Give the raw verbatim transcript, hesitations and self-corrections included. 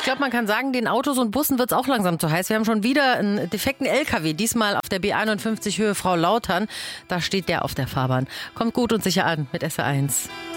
glaube, man kann sagen, den Autos und Bussen wird es auch langsam zu heiß. Wir haben schon wieder einen defekten L K W, diesmal auf der B einundfünfzig Höhe Frau Lautern. Da steht der auf der Fahrbahn. Kommt gut und sicher an mit S R eins.